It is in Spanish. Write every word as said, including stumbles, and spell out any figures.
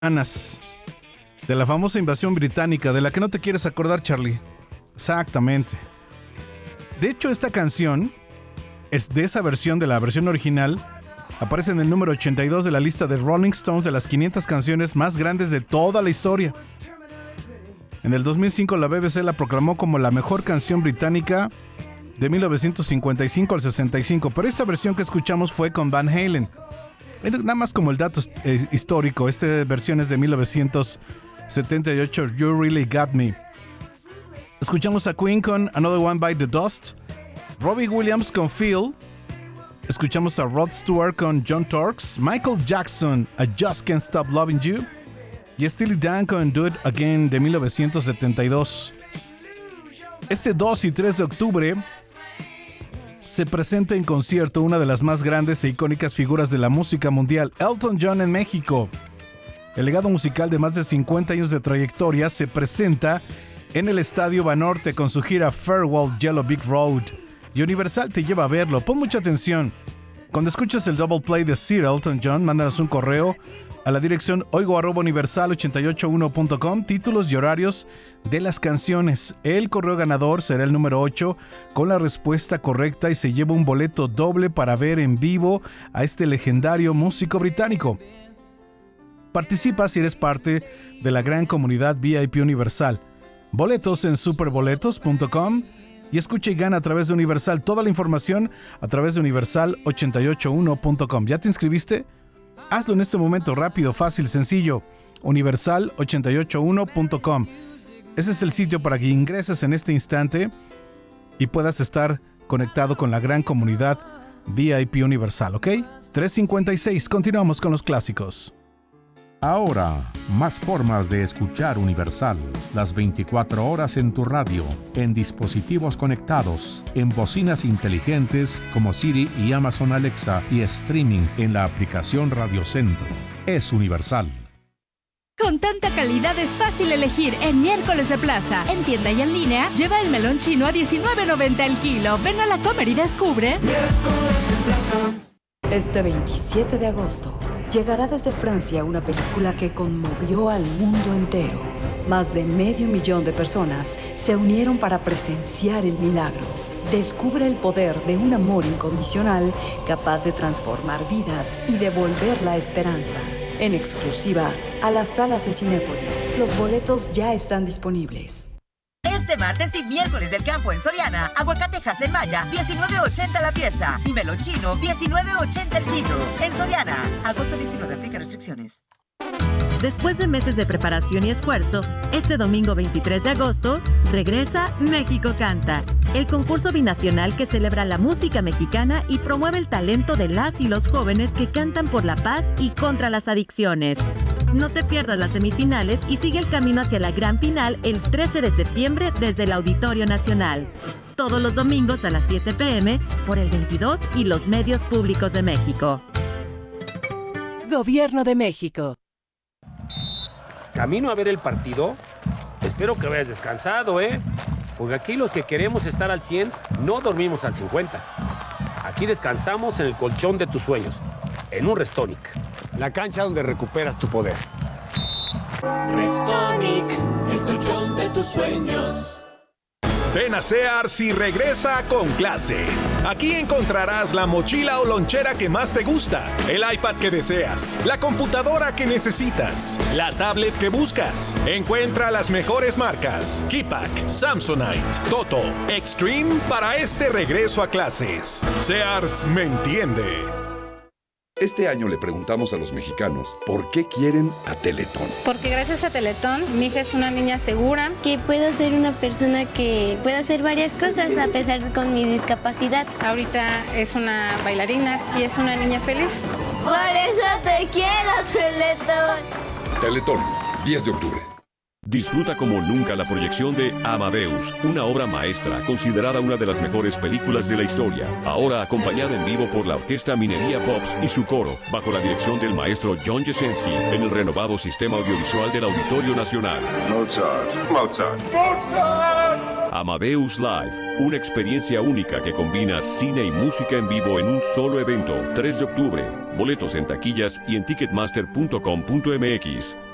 Anas, de la famosa invasión británica, de la que no te quieres acordar, Charlie. Exactamente. De hecho, esta canción es de esa versión, de la versión original, aparece en el número ochenta y dos de la lista de Rolling Stones de las quinientas canciones más grandes de toda la historia. En el dos mil cinco la B B C la proclamó como la mejor canción británica de mil novecientos cincuenta y cinco al sesenta y cinco, pero esta versión que escuchamos fue con Van Halen. Nada más como el dato eh, histórico, esta versión es de mil novecientos setenta y ocho, You Really Got Me. Escuchamos a Queen con Another One Bite the Dust, Robbie Williams con Feel, escuchamos a Rod Stewart con John Torx, Michael Jackson, I Just Can't Stop Loving You, y Steely Dan con Do It Again de mil novecientos setenta y dos. Este dos y tres de octubre se presenta en concierto una de las más grandes e icónicas figuras de la música mundial, Elton John, en México. El legado musical de más de cincuenta años de trayectoria se presenta en el Estadio Banorte con su gira Farewell Yellow Brick Road, y Universal te lleva a verlo. Pon mucha atención. Cuando escuches el double play de Sir Elton John, mándanos un correo a la dirección oigo arroba universal ochenta y ocho uno punto com, títulos y horarios de las canciones. El correo ganador será el número ocho con la respuesta correcta y se lleva un boleto doble para ver en vivo a este legendario músico británico. Participa si eres parte de la gran comunidad V I P Universal. Boletos en superboletos punto com y escucha y gana a través de Universal. Toda la información a través de universal ochenta y ocho uno punto com. ¿Ya te inscribiste? Hazlo en este momento, rápido, fácil, sencillo. universal ochenta y ocho uno punto com. Ese es el sitio para que ingreses en este instante y puedas estar conectado con la gran comunidad V I P Universal, ¿ok? tres cincuenta y seis, continuamos con los clásicos. Ahora, más formas de escuchar Universal. Las veinticuatro horas en tu radio, en dispositivos conectados, en bocinas inteligentes como Siri y Amazon Alexa y streaming en la aplicación Radio Centro. Es Universal. Con tanta calidad es fácil elegir en Miércoles de Plaza. En tienda y en línea, lleva el melón chino a diecinueve noventa el kilo. Ven a la Comer y descubre. Miércoles de Plaza. Este veintisiete de agosto llegará desde Francia una película que conmovió al mundo entero. Más de medio millón de personas se unieron para presenciar el milagro. Descubre el poder de un amor incondicional capaz de transformar vidas y devolver la esperanza. En exclusiva a las salas de Cinépolis. Los boletos ya están disponibles. Este martes y miércoles del campo en Soriana, aguacatejas en Maya, diecinueve ochenta la pieza, y melón chino, diecinueve ochenta el kilo. En Soriana, agosto diecinueve, aplica restricciones. Después de meses de preparación y esfuerzo, este domingo veintitrés de agosto, regresa México Canta, el concurso binacional que celebra la música mexicana y promueve el talento de las y los jóvenes que cantan por la paz y contra las adicciones. No te pierdas las semifinales y sigue el camino hacia la gran final el trece de septiembre desde el Auditorio Nacional. Todos los domingos a las siete pe eme por el veintidós y los medios públicos de México. Gobierno de México. ¿Camino a ver el partido? Espero que vayas descansado, ¿eh? Porque aquí los que queremos estar al cien no dormimos al cincuenta. Aquí descansamos en el colchón de tus sueños, en un Restonic. La cancha donde recuperas tu poder. Restonic, el colchón de tus sueños. Ven a Sears y regresa con clase. Aquí encontrarás la mochila o lonchera que más te gusta, el iPad que deseas, la computadora que necesitas, la tablet que buscas. Encuentra las mejores marcas: Keypack, Samsonite, Toto, Extreme para este regreso a clases. Sears me entiende. Este año le preguntamos a los mexicanos por qué quieren a Teletón. Porque gracias a Teletón, mi hija es una niña segura. Que puedo ser una persona que puede hacer varias cosas a pesar con mi discapacidad. Ahorita es una bailarina y es una niña feliz. Por eso te quiero, Teletón. Teletón, diez de octubre. Disfruta como nunca la proyección de Amadeus, una obra maestra considerada una de las mejores películas de la historia. Ahora acompañada en vivo por la Orquesta Minería Pops y su coro, bajo la dirección del maestro John Jasinski, en el renovado sistema audiovisual del Auditorio Nacional. Mozart, Mozart, Mozart. Amadeus Live, una experiencia única que combina cine y música en vivo en un solo evento. tres de octubre. Boletos en taquillas y en ticketmaster punto com punto eme equis.